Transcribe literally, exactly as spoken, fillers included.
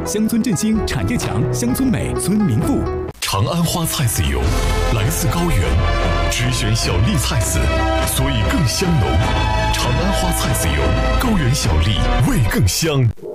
乡村振兴，产业强，乡村美，村民富。 长安花菜籽油来自高原，只选小粒菜籽，所以更香浓。长安花菜籽油，高原小粒，味更香。